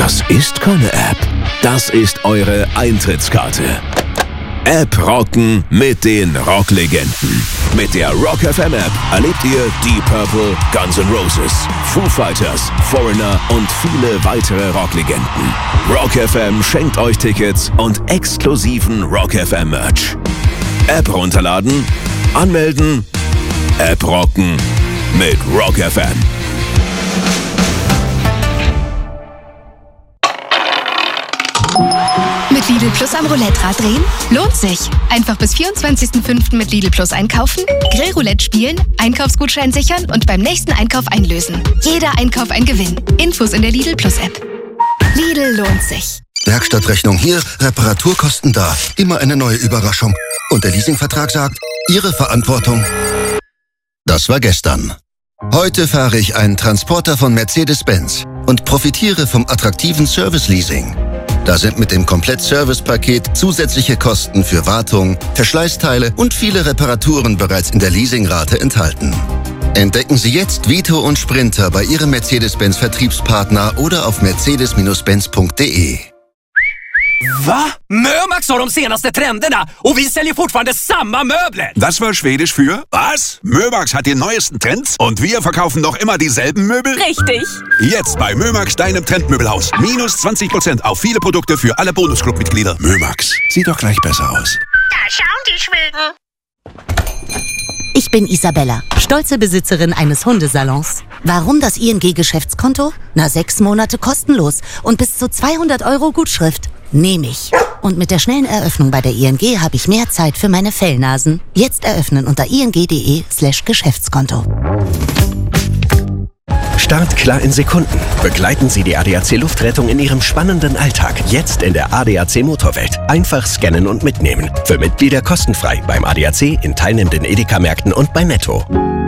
Das ist keine App. Das ist eure Eintrittskarte. App rocken mit den Rocklegenden. Mit der Rock FM App erlebt ihr Deep Purple, Guns N' Roses, Foo Fighters, Foreigner und viele weitere Rocklegenden. Rock FM schenkt euch Tickets und exklusiven Rock FM Merch. App runterladen, anmelden, App rocken mit Rock FM. Mit Lidl Plus am Roulette-Rad drehen? Lohnt sich. Einfach bis 24.05. mit Lidl Plus einkaufen, Grillroulette spielen, Einkaufsgutschein sichern und beim nächsten Einkauf einlösen. Jeder Einkauf ein Gewinn. Infos in der Lidl Plus App. Lidl lohnt sich. Werkstattrechnung hier, Reparaturkosten da. Immer eine neue Überraschung. Und der Leasingvertrag sagt, Ihre Verantwortung. Das war gestern. Heute fahre ich einen Transporter von Mercedes-Benz und profitiere vom attraktiven Service-Leasing. Da sind mit dem Komplett-Service-Paket zusätzliche Kosten für Wartung, Verschleißteile und viele Reparaturen bereits in der Leasingrate enthalten. Entdecken Sie jetzt Vito und Sprinter bei Ihrem Mercedes-Benz-Vertriebspartner oder auf mercedes-benz.de. Va? Mömax har de senaste trenderna och vi säljer fortfarande samma möbler. Das war Schwedisch für was? Mömax hat die neuesten Trends und wir verkaufen noch immer dieselben Möbel? Richtig. Jetzt bei Mömax, deinem Trendmöbelhaus. Minus 20% auf viele Produkte für alle Bonusclub-Mitglieder. Mömax, sieht doch gleich besser aus. Da schauen die Schweden. Ich bin Isabella, stolze Besitzerin eines Hundesalons. Warum das ING-Geschäftskonto? 6 Monate kostenlos und bis zu 200 € Gutschrift. Nehme ich. Und mit der schnellen Eröffnung bei der ING habe ich mehr Zeit für meine Fellnasen. Jetzt eröffnen unter ing.de/Geschäftskonto. Start klar in Sekunden. Begleiten Sie die ADAC Luftrettung in Ihrem spannenden Alltag. Jetzt in der ADAC Motorwelt. Einfach scannen und mitnehmen. Für Mitglieder kostenfrei beim ADAC, in teilnehmenden Edeka-Märkten und bei Netto.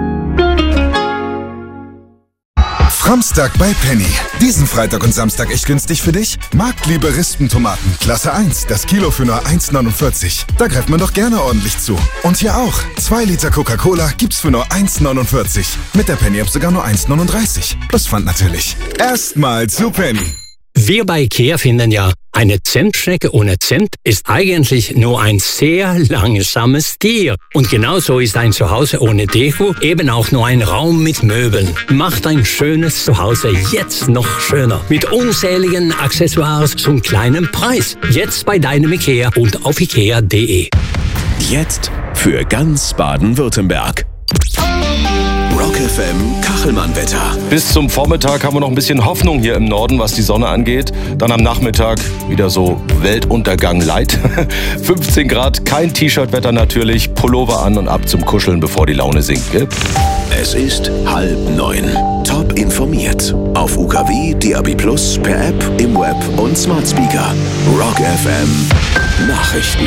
Samstag bei Penny. Diesen Freitag und Samstag echt günstig für dich? Marktliebe Rispentomaten, Klasse 1, das Kilo für nur 1,49. Da greift man doch gerne ordentlich zu. Und hier auch. 2 Liter Coca-Cola gibt's für nur 1,49. Mit der Penny-App sogar nur 1,39. Plus Pfand natürlich. Erstmal zu Penny. Wir bei IKEA finden ja, eine Zentschnecke ohne Zent ist eigentlich nur ein sehr langsames Tier. Und genauso ist ein Zuhause ohne Deko eben auch nur ein Raum mit Möbeln. Macht ein schönes Zuhause jetzt noch schöner. Mit unzähligen Accessoires zum kleinen Preis. Jetzt bei deinem IKEA und auf ikea.de. Jetzt für ganz Baden-Württemberg. Rock FM Kachelmann-Wetter. Bis zum Vormittag haben wir noch ein bisschen Hoffnung hier im Norden, was die Sonne angeht. Dann am Nachmittag wieder so Weltuntergang light. 15 Grad, kein T-Shirt-Wetter natürlich. Pullover an und ab zum Kuscheln, bevor die Laune sinkt. Gell? Es ist 8:30. Top informiert. Auf UKW, DAB+, per App, im Web und Smart Speaker. Rock FM Nachrichten.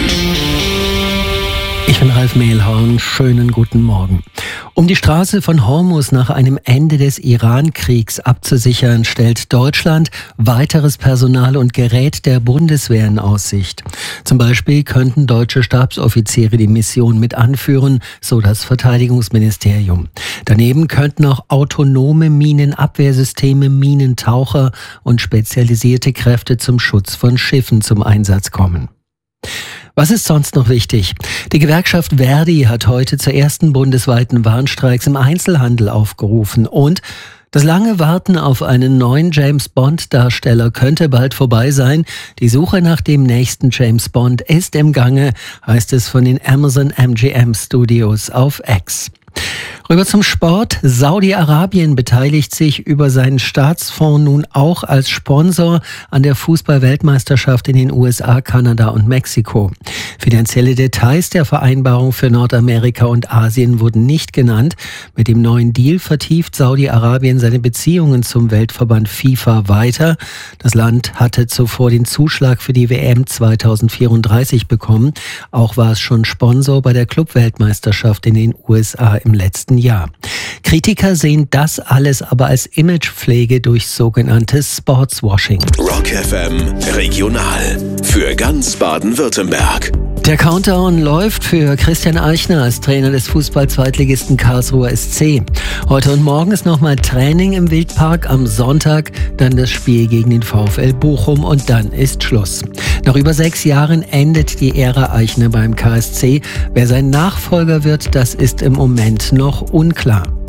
Ich bin Ralf Mehlhorn, schönen guten Morgen. Um die Straße von Hormuz nach einem Ende des Iran-Kriegs abzusichern, stellt Deutschland weiteres Personal und Gerät der Bundeswehr in Aussicht. Zum Beispiel könnten deutsche Stabsoffiziere die Mission mit anführen, so das Verteidigungsministerium. Daneben könnten auch autonome Minenabwehrsysteme, Minentaucher und spezialisierte Kräfte zum Schutz von Schiffen zum Einsatz kommen. Was ist sonst noch wichtig? Die Gewerkschaft Verdi hat heute zu ersten bundesweiten Warnstreiks im Einzelhandel aufgerufen und das lange Warten auf einen neuen James-Bond-Darsteller könnte bald vorbei sein. Die Suche nach dem nächsten James Bond ist im Gange, heißt es von den Amazon MGM Studios auf X. Rüber zum Sport. Saudi-Arabien beteiligt sich über seinen Staatsfonds nun auch als Sponsor an der Fußball-Weltmeisterschaft in den USA, Kanada und Mexiko. Finanzielle Details der Vereinbarung für Nordamerika und Asien wurden nicht genannt. Mit dem neuen Deal vertieft Saudi-Arabien seine Beziehungen zum Weltverband FIFA weiter. Das Land hatte zuvor den Zuschlag für die WM 2034 bekommen. Auch war es schon Sponsor bei der Club-Weltmeisterschaft in den USA im letzten Jahr. Kritiker sehen das alles aber als Imagepflege durch sogenanntes Sportswashing. Rock FM Regional für ganz Baden-Württemberg. Der Countdown läuft für Christian Eichner als Trainer des Fußball-Zweitligisten Karlsruher SC. Heute und morgen ist nochmal Training im Wildpark, am Sonntag dann das Spiel gegen den VfL Bochum und dann ist Schluss. Nach über 6 Jahren endet die Ära Eichner beim KSC. Wer sein Nachfolger wird, das ist im Moment noch unklar.